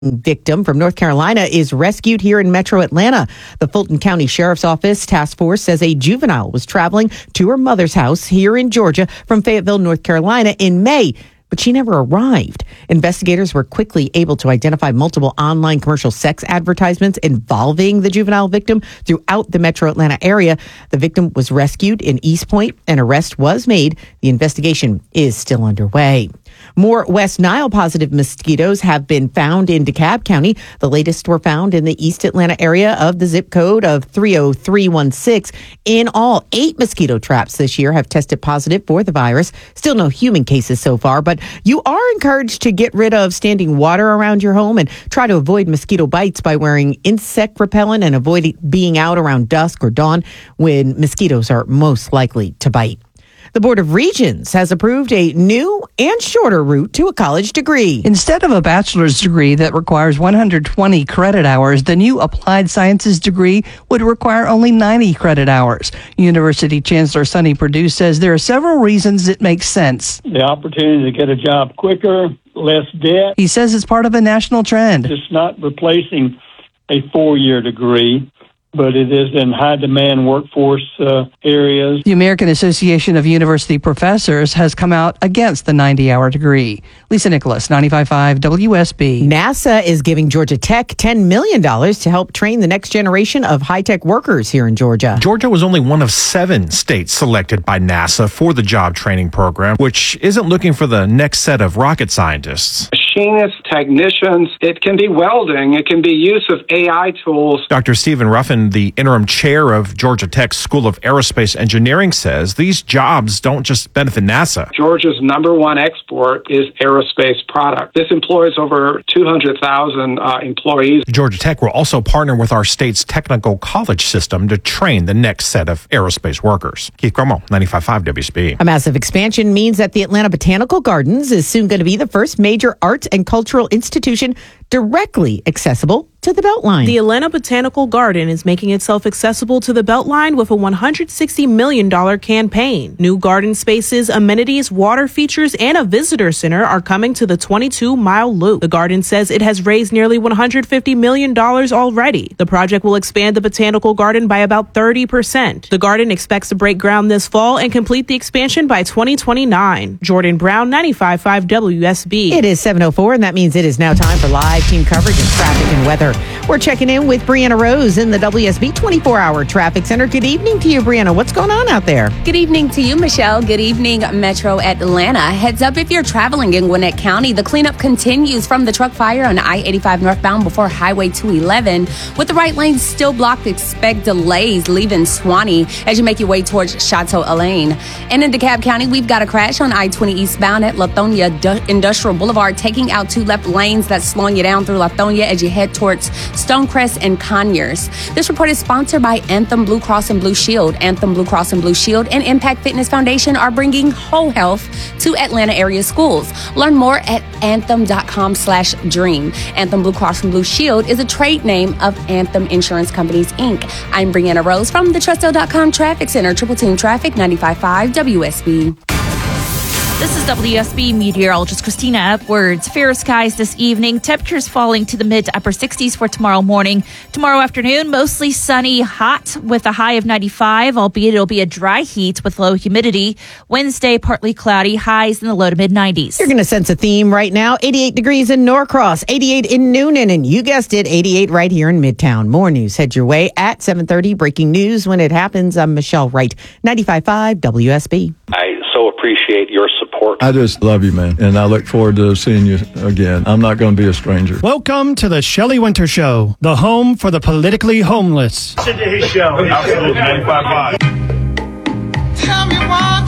victim from North Carolina is rescued here in Metro Atlanta. The Fulton County Sheriff's Office task force says a juvenile was traveling to her mother's house here in Georgia from Fayetteville, North Carolina in May, but she never arrived. Investigators were quickly able to identify multiple online commercial sex advertisements involving the juvenile victim throughout the Metro Atlanta area. The victim was rescued in East Point. An arrest was made. The investigation is still underway. More West Nile positive mosquitoes have been found in DeKalb County. The latest were found in the East Atlanta area of the zip code of 30316. In all, 8 mosquito traps this year have tested positive for the virus. Still no human cases so far, but you are encouraged to get rid of standing water around your home and try to avoid mosquito bites by wearing insect repellent and avoid being out around dusk or dawn when mosquitoes are most likely to bite. The Board of Regents has approved a new and shorter route to a college degree. Instead of a bachelor's degree that requires 120 credit hours, the new applied sciences degree would require only 90 credit hours. University Chancellor Sonny Perdue says there are several reasons it makes sense. The opportunity to get a job quicker, less debt. He says it's part of a national trend. It's not replacing a 4-year degree, but it is in high-demand workforce areas. The American Association of University Professors has come out against the 90-hour degree. Lisa Nicholas, 95.5 WSB. NASA is giving Georgia Tech $10 million to help train the next generation of high-tech workers here in Georgia. Georgia was only one of 7 states selected by NASA for the job training program, which isn't looking for the next set of rocket scientists. Machinists, technicians, it can be welding, it can be use of AI tools. Dr. Stephen Ruffin, the interim chair of Georgia Tech's School of Aerospace Engineering, says these jobs don't just benefit NASA. Georgia's number one export is aerospace product. This employs over 200,000 employees. Georgia Tech will also partner with our state's technical college system to train the next set of aerospace workers. Keith Gromo, 95.5 WSB. A massive expansion means that the Atlanta Botanical Gardens is soon going to be the first major arts and cultural institution directly accessible to the Beltline. The Atlanta Botanical Garden is making itself accessible to the Beltline with a $160 million campaign. New garden spaces, amenities, water features, and a visitor center are coming to the 22-mile loop. The garden says it has raised nearly $150 million already. The project will expand the Botanical Garden by about 30%. The garden expects to break ground this fall and complete the expansion by 2029. Jordan Brown, 95.5 WSB. It is 7:04, and that means it is now time for live team coverage of traffic and weather. We're checking in with Brianna Rose in the WSB 24-hour traffic center. Good evening to you, Brianna. What's going on out there? Good evening to you, Michelle. Good evening, Metro Atlanta. Heads up if you're traveling in Gwinnett County. The cleanup continues from the truck fire on I-85 northbound before Highway 211. With the right lane still blocked, expect delays leaving Swanee as you make your way towards Chateau Alain. And in DeKalb County, we've got a crash on I-20 eastbound at Lithonia Industrial Boulevard, taking out 2 left lanes. That's slowing you down through Lithonia as you head towards Stonecrest and Conyers. This report is sponsored by Anthem Blue Cross and Blue Shield. Anthem Blue Cross and Blue Shield and Impact Fitness Foundation are bringing whole health to Atlanta area schools. Learn more at anthem.com/dream. Anthem Blue Cross and Blue Shield is a trade name of Anthem Insurance Companies, Inc. I'm Brianna Rose from the Trustdale.com Traffic Center. Triple Team Traffic, 95.5 WSB. This is WSB meteorologist Christina Edwards. Fair skies this evening. Temperatures falling to the mid to upper 60s for tomorrow morning. Tomorrow afternoon, mostly sunny, hot with a high of 95, albeit it'll be a dry heat with low humidity. Wednesday, partly cloudy, highs in the low to mid 90s. You're going to sense a theme right now. 88 degrees in Norcross, 88 in Noonan, and you guessed it, 88 right here in Midtown. More news head your way at 7:30. Breaking news when it happens. I'm Michelle Wright, 95.5 WSB. I so appreciate your support. I just love you, man, and I look forward to seeing you again. I'm not going to be a stranger. Welcome to the Shelley Winter Show, the home for the politically homeless. Listen to his show. Absolutely, 95.5. Tell me why,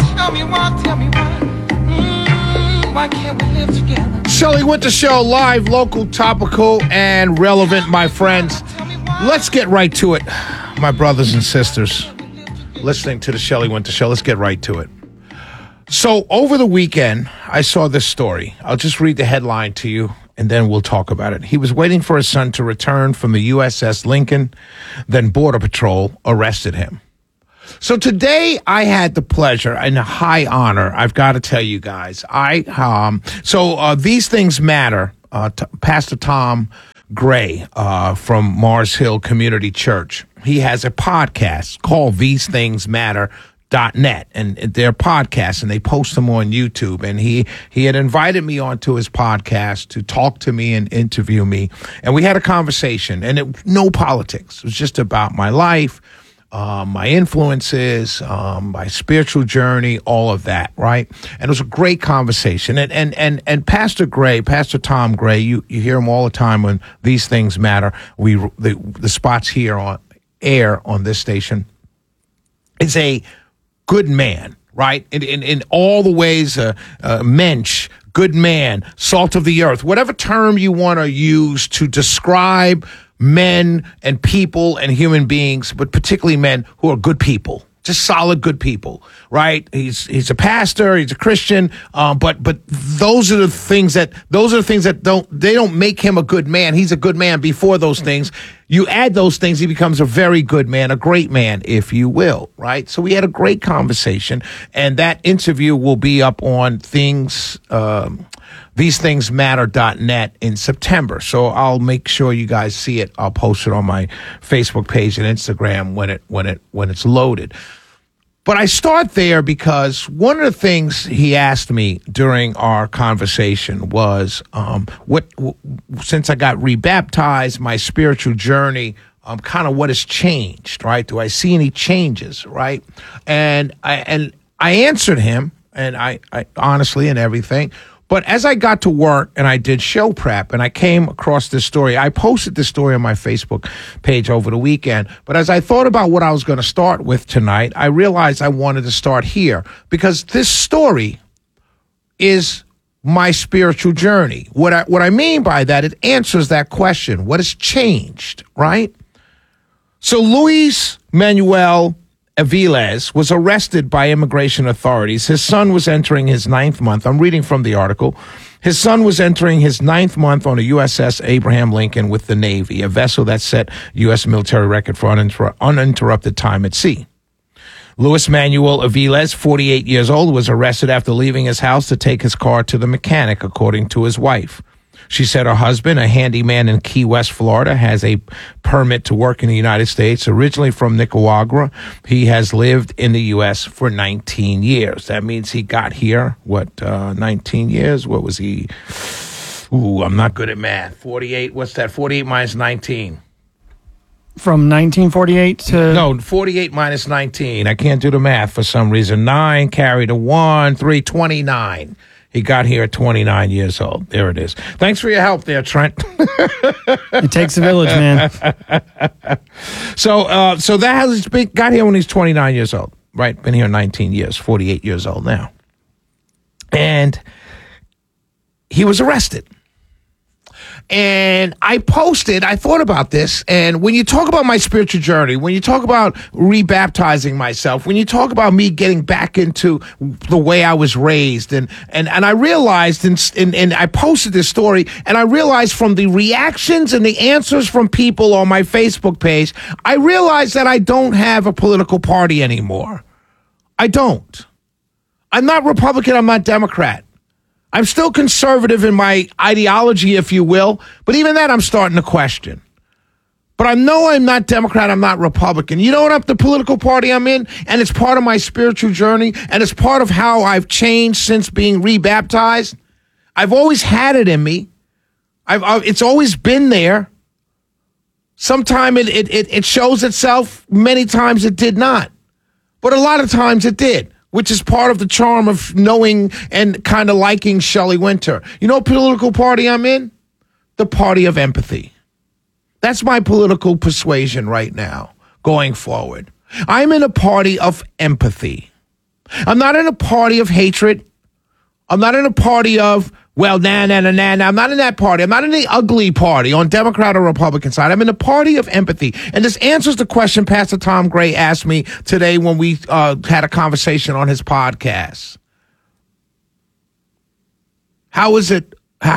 why can't we live together? Shelley Winter Show, live, local, topical, and relevant, my friends. Let's get right to it, my brothers and sisters. Listening to the Shelley Winter Show, let's get right to it. So over the weekend, I saw this story. I'll just read the headline to you, and then we'll talk about it. He was waiting for his son to return from the USS Lincoln, then Border Patrol arrested him. So today I had the pleasure and a high honor, I've got to tell you guys. These things matter. Pastor Tom Gray from Mars Hill Community Church. He has a podcast called These Things Matter.net, and they're podcasts, and they post them on YouTube. And he had invited me onto his podcast to talk to me and interview me, and we had a conversation. And no politics. It was just about my life, my influences, my spiritual journey, all of that, right? And it was a great conversation. And Pastor Tom Gray, you hear him all the time on These Things Matter. The spots here on air on this station, is a good man, right? In all the ways, mensch, good man, salt of the earth, whatever term you want to use to describe men and people and human beings, but particularly men who are good people, just solid good people, right? He's a pastor, he's a Christian, but those are the things that don't make him a good man. He's a good man before those things. You add those things, he becomes a very good man, a great man, if you will, right? So we had a great conversation, and that interview will be up on TheseThingsMatter.net in September. So I'll make sure you guys see it. I'll post it on my Facebook page and Instagram when it's loaded. But I start there because one of the things he asked me during our conversation was, since I got rebaptized, my spiritual journey, kind of what has changed, right? Do I see any changes, right? And I answered him, and I honestly and everything. But as I got to work and I did show prep and I came across this story, I posted this story on my Facebook page over the weekend. But as I thought about what I was going to start with tonight, I realized I wanted to start here because this story is my spiritual journey. What I mean by that, it answers that question. What has changed, right? So Luis Manuel Aviles was arrested by immigration authorities. His son was entering his 9th month. I'm reading from the article. His son was entering his 9th month on a USS Abraham Lincoln with the Navy, a vessel that set U.S. military record for uninterrupted time at sea. Luis Manuel Aviles, 48 years old, was arrested after leaving his house to take his car to the mechanic, according to his wife. She said her husband, a handyman in Key West, Florida, has a permit to work in the United States. Originally from Nicaragua, he has lived in the U.S. for 19 years. That means he got here, 19 years? What was he? I'm not good at math. 48, what's that? 48 minus 19. From 1948 to... No, 48 minus 19. I can't do the math for some reason. 9 carried a 1, 3, 29. He got here at 29 years old. There it is. Thanks for your help there, Trent. It takes a village, man. So that has got here when he's 29 years old, right? Been here 19 years, 48 years old now. And he was arrested. And I thought about this, and when you talk about my spiritual journey, when you talk about rebaptizing myself, when you talk about me getting back into the way I was raised, and I realized, and I posted this story, and I realized from the reactions and the answers from people on my Facebook page, I realized that I don't have a political party anymore. I don't. I'm not Republican, I'm not Democrat. I'm still conservative in my ideology, if you will, but even that I'm starting to question. But I know I'm not Democrat, I'm not Republican. You know what the political party I'm in? And it's part of my spiritual journey, and it's part of how I've changed since being rebaptized. I've always had it in me. It's always been there. Sometimes it shows itself. Many times it did not. But a lot of times it did, which is part of the charm of knowing and kind of liking Shelley Winter. You know what political party I'm in? The party of empathy. That's my political persuasion right now, going forward. I'm in a party of empathy. I'm not in a party of hatred. I'm not in a party of, well, nah. I'm not in that party. I'm not in the ugly party on Democrat or Republican side. I'm in a party of empathy. And this answers the question Pastor Tom Gray asked me today when we had a conversation on his podcast. How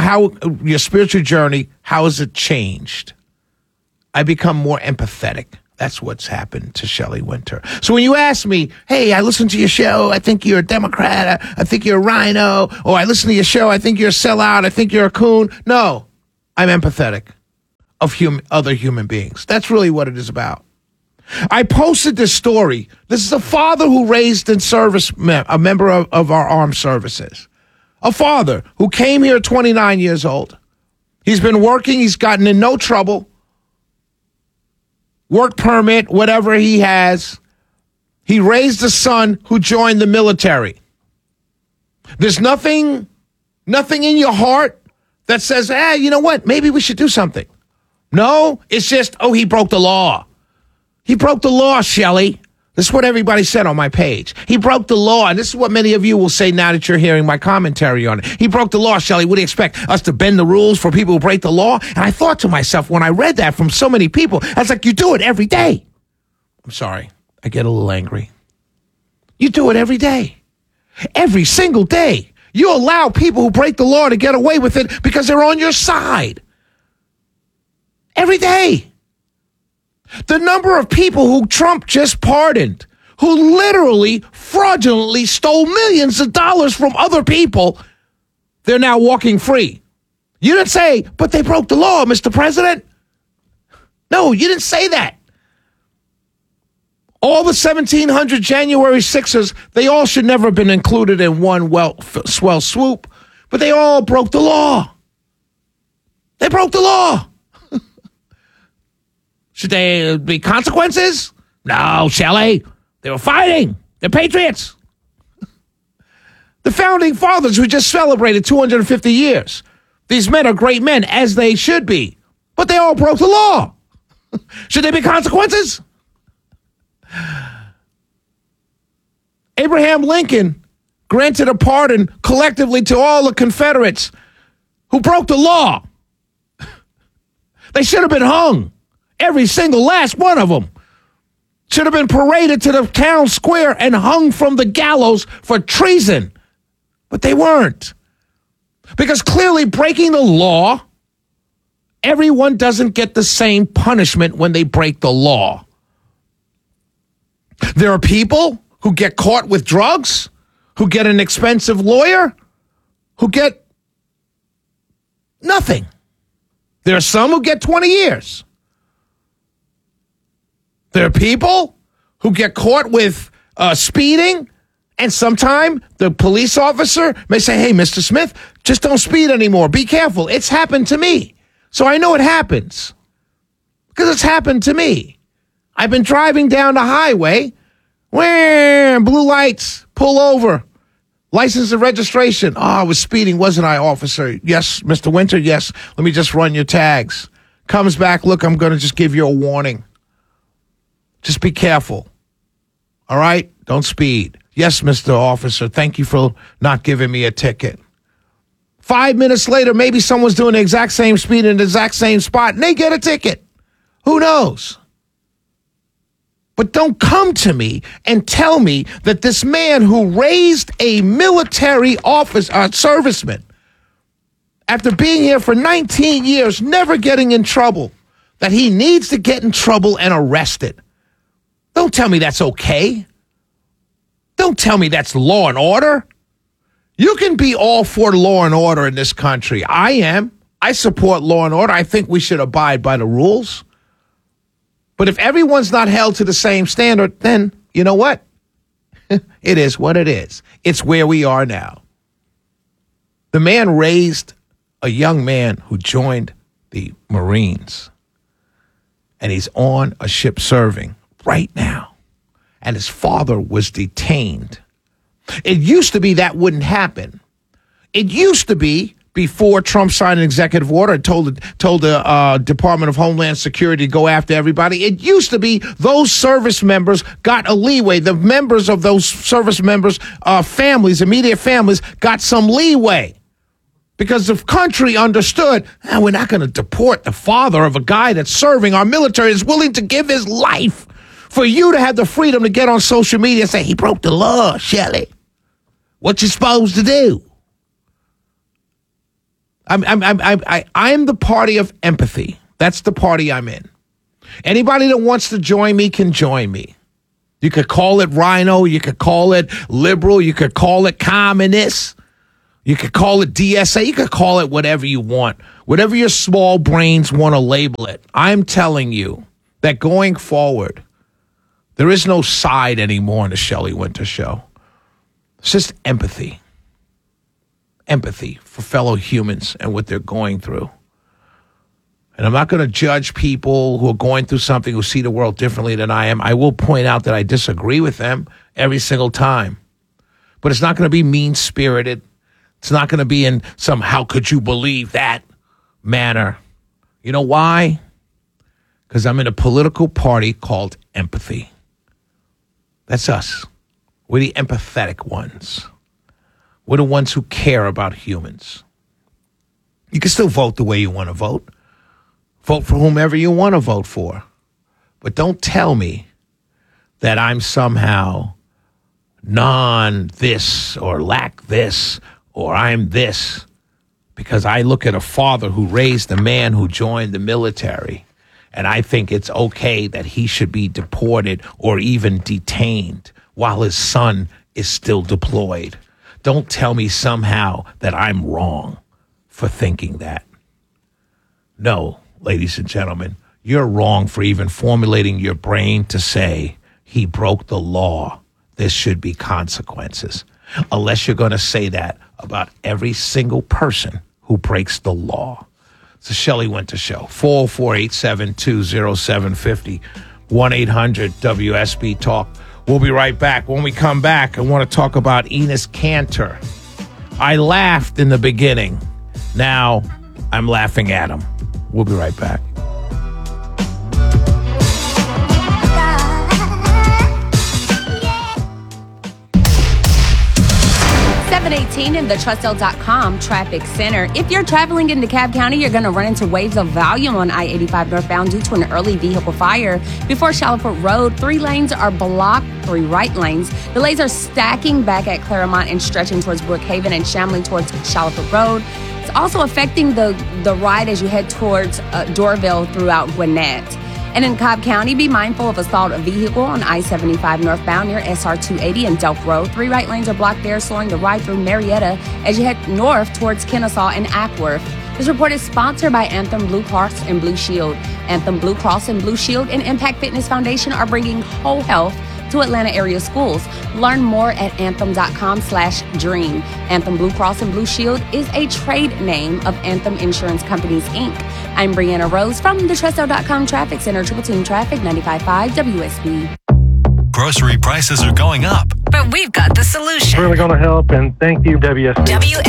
your spiritual journey, how has it changed? I become more empathetic That's what's happened to Shelley Winter. So when you ask me, hey, I listened to your show, I think you're a Democrat, I think you're a rhino, or I listen to your show, I think you're a sellout, I think you're a coon. No, I'm empathetic of other human beings. That's really what it is about. I posted this story. This is a father who raised in service, a member of our armed services. A father who came here at 29 years old. He's been working. He's gotten in no trouble. Work permit, whatever he has. He raised a son who joined the military. There's nothing in your heart that says, you know what? Maybe we should do something. No, it's just, he broke the law. He broke the law, Shelley. This is what everybody said on my page. He broke the law, and this is what many of you will say now that you're hearing my commentary on it. He broke the law, Shelley. What do you expect, us to bend the rules for people who break the law? And I thought to myself when I read that from so many people, I was like, you do it every day. I'm sorry. I get a little angry. You do it every day. Every single day. You allow people who break the law to get away with it because they're on your side. Every day. The number of people who Trump just pardoned, who literally fraudulently stole millions of dollars from other people, they're now walking free. You didn't say, but they broke the law, Mr. President. No, you didn't say that. All the 1,700 January 6ers, they all should never have been included in one swell swoop, but they all broke the law. They broke the law. Should there be consequences? No, Shelley. They were fighting. They're patriots. The founding fathers who just celebrated 250 years. These men are great men, as they should be. But they all broke the law. Should there be consequences? Abraham Lincoln granted a pardon collectively to all the Confederates who broke the law. They should have been hung. Every single last one of them should have been paraded to the town square and hung from the gallows for treason. But they weren't. Because clearly breaking the law, everyone doesn't get the same punishment when they break the law. There are people who get caught with drugs, who get an expensive lawyer, who get nothing. There are some who get 20 years. There are people who get caught with speeding, and sometime the police officer may say, hey, Mr. Smith, just don't speed anymore. Be careful. It's happened to me. So I know it happens because it's happened to me. I've been driving down the highway, blue lights, pull over, license and registration. Oh, I was speeding, wasn't I, officer? Yes, Mr. Winter, yes. Let me just run your tags. Comes back, look, I'm going to just give you a warning. Just be careful. All right? Don't speed. Yes, Mr. Officer, thank you for not giving me a ticket. 5 minutes later, maybe someone's doing the exact same speed in the exact same spot, and they get a ticket. Who knows? But don't come to me and tell me that this man who raised a military serviceman, after being here for 19 years, never getting in trouble, that he needs to get in trouble and arrested. Don't tell me that's okay. Don't tell me that's law and order. You can be all for law and order in this country. I am. I support law and order. I think we should abide by the rules. But if everyone's not held to the same standard, then you know what? It is what it is. It's where we are now. The man raised a young man who joined the Marines, and he's on a ship serving right now, and his father was detained. It used to be that wouldn't happen. It used to be before Trump signed an executive order and told the Department of Homeland Security to go after everybody. It used to be those service members got a leeway. The members of those service members' families, immediate families, got some leeway. Because the country understood, we're not going to deport the father of a guy that's serving. Our military is willing to give his life for you to have the freedom to get on social media and say, he broke the law, Shelley. What you supposed to do? I'm the party of empathy. That's the party I'm in. Anybody that wants to join me can join me. You could call it rhino. You could call it liberal. You could call it communist. You could call it DSA. You could call it whatever you want. Whatever your small brains want to label it. I'm telling you that going forward, there is no side anymore in the Shelley Winter Show. It's just empathy. Empathy for fellow humans and what they're going through. And I'm not going to judge people who are going through something, who see the world differently than I am. I will point out that I disagree with them every single time. But it's not going to be mean-spirited. It's not going to be in some how could you believe that manner. You know why? Because I'm in a political party called Empathy. That's us. We're the empathetic ones. We're the ones who care about humans. You can still vote the way you want to vote. Vote for whomever you want to vote for. But don't tell me that I'm somehow non-this or lack this or I'm this, because I look at a father who raised a man who joined the military, and I think it's okay that he should be deported or even detained while his son is still deployed. Don't tell me somehow that I'm wrong for thinking that. No, ladies and gentlemen, you're wrong for even formulating your brain to say he broke the law. There should be consequences. Unless you're going to say that about every single person who breaks the law. It's the Shelley Winter Show. 404-872-0750. 1-800-WSB Talk. We'll be right back. When we come back, I want to talk about Enes Kanter. I laughed in the beginning. Now I'm laughing at him. We'll be right back. 718 in the TrustL.com traffic center. If you're traveling in DeKalb County, you're going to run into waves of volume on I-85 northbound due to an early vehicle fire. Before Shallowford Road, 3 lanes are blocked, 3 right lanes. Delays are stacking back at Claremont and stretching towards Brookhaven and Chamblee towards Shallowford Road. It's also affecting the ride as you head towards Dorville throughout Gwinnett. And in Cobb County, be mindful of a stalled vehicle on I-75 northbound near SR-280 and Delk Road. 3 right lanes are blocked there, slowing the ride through Marietta as you head north towards Kennesaw and Ackworth. This report is sponsored by Anthem Blue Cross and Blue Shield. Anthem Blue Cross and Blue Shield and Impact Fitness Foundation are bringing whole health to Atlanta area schools. Learn more at anthem.com/dream. Anthem Blue Cross and Blue Shield is a trade name of Anthem Insurance Companies, Inc. I'm Brianna Rose from the TrustL.com Traffic Center, Triple Team Traffic, 95.5 WSB. Grocery prices are going up, but we've got the solution. Really going to help, and thank you, WSB.